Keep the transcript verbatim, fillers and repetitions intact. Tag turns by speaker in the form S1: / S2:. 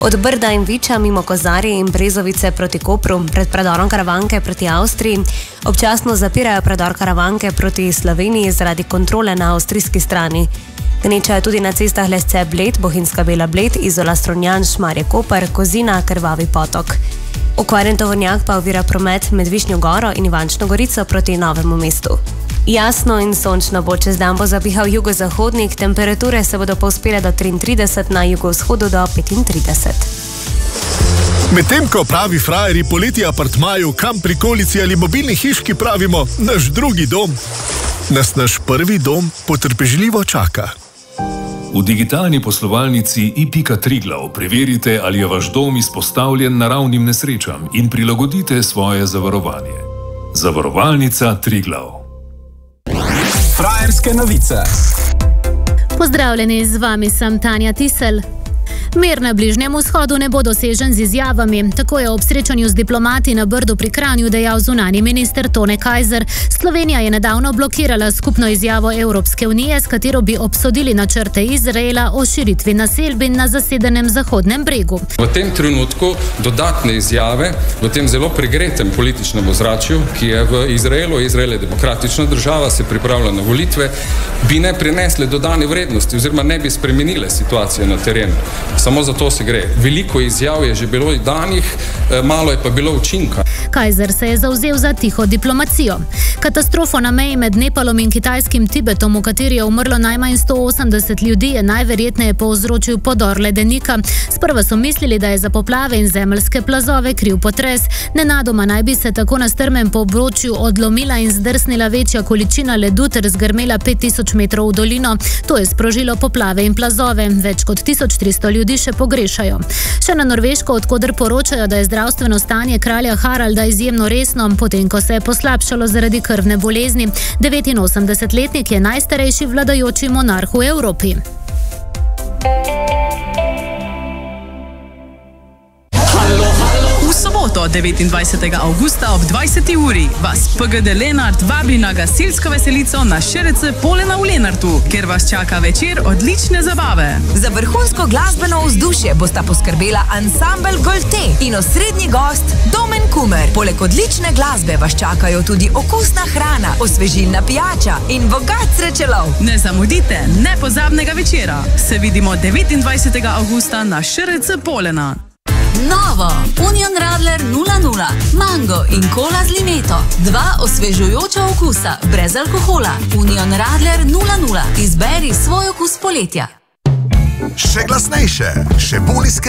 S1: Od Brda in Viča mimo Kozarje in Brezovice proti Kopru pred predorom Karavanke proti Avstriji občasno zapirajo predor Karavanke proti Sloveniji zaradi kontrole na avstrijski strani. Gneča je tudi na cestah Lesce-Bled, Bohinjska Bela-Bled, Izola-Strunjan, Šmarje-Koper, Kozina, Krvavi potok. Okvarjen tovornjak pa ovira promet med Višnjo Goro in Ivančno Gorico proti Novemu mestu. Jasno in sončno bo, čez dan bo zapihal jugozahodnik, temperature se bodo povzpele do triintrideset, na jugovzhodu do petintrideset.
S2: Medtem ko pravi frajerji poleti apartmaju, kam prikolici ali mobilni hiški pravimo naš drugi dom, nas naš prvi dom potrpežljivo čaka.
S3: V digitalni poslovalnici i pika Triglav preverite, ali je vaš dom izpostavljen naravnim nesrečam in prilagodite svoje zavarovanje. Zavarovalnica Triglav.
S4: Frajerske novice.
S5: Pozdravljeni, z vami sem Tanja Tisel. Mir na Bližnjem vzhodu ne bo dosežen z izjavami. Tako je ob srečanju z diplomati na Brdu pri Kranju dejal zunanji minister Tone Kajzer. Slovenija je nedavno blokirala skupno izjavo Evropske unije, s katero bi obsodili načrte Izraela o širitvi naselbin na zasedenem Zahodnem bregu.
S6: V tem trenutku dodatne izjave, v tem zelo pregretem političnem ozračju, ki je v Izraelu, Izrael je demokratična država, se pripravlja na volitve, bi ne prinesle dodane vrednosti oziroma ne bi spremenile situacije na terenu. Samo za to se gre. Veliko izjav je že bilo danih, malo je pa bilo učinka.
S5: Kajzer se je zavzel za tiho diplomacijo. Katastrofo na meji med Nepalom in kitajskim Tibetom, v kateri je umrlo najmanj sto osemdeset ljudi, je najverjetneje povzročil podor ledenika. Sprva so mislili, da je za poplave in zemeljske plazove kriv potres. Nenadoma naj bi se tako na strmem poobročju odlomila in zdrsnila večja količina ledu ter zgrmela pet tisoč metrov v dolino. To je sprožilo poplave in plazove. Več kot tisoč tristo ljudi še pogrešajo. Še na Norveško, od koder poročajo, da je zdravstveno stanje kralja Haralda izjemno resno, potem ko se je poslabšalo zaradi krvne bolezni. devetinosemdesetletnik je najstarejši vladajoči monarh v Evropi.
S7: V soboto, devetindvajsetega avgusta ob dvajseti uri vas P G D Lenart vabi na gasilsko veselico na Š R C Polena v Lenartu, kjer vas čaka večer odlične zabave.
S8: Za vrhunsko glasbeno vzdušje bosta poskrbela ansambel Golte in osrednji gost Domen Kumer. Poleg odlične glasbe vas čakajo tudi okusna hrana, osvežilna pijača in bogat srečelov.
S7: Ne zamudite nepozabnega večera. Se vidimo devetindvajsetega avgusta na Š R C Polena.
S8: Novo, Union Radler nula nula, mango in kola z limeto. Dva osvežujoča okusa, brez alkohola. Union Radler nula nula, izberi svoj okus poletja.
S9: Še glasnejše, še bolj iskren.